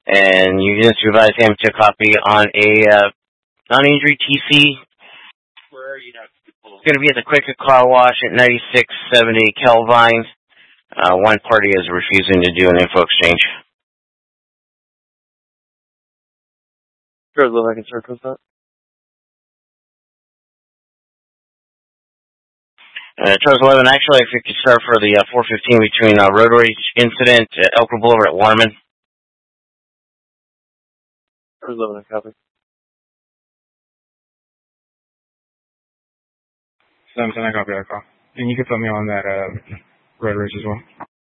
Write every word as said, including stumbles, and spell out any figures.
and you didn't supervise him to copy on a uh, non-injury T C. It's going to be at the Quaker Car Wash at ninety-six seventy Kelvine. Uh, one party is refusing to do an info exchange. Sure, I can start with that. Uh, Charles eleven, actually, if you could start for the uh, four fifteen between uh, road rage incident at Elk Boulevard at Waterman. Charles eleven, I copy. Samson, I copy that call. And you can put me on that uh, road rage as well.